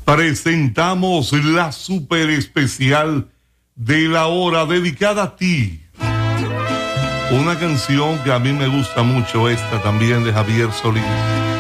Presentamos la super especial de la hora dedicada a ti. Una canción que a mí me gusta mucho, esta también de Javier Solís.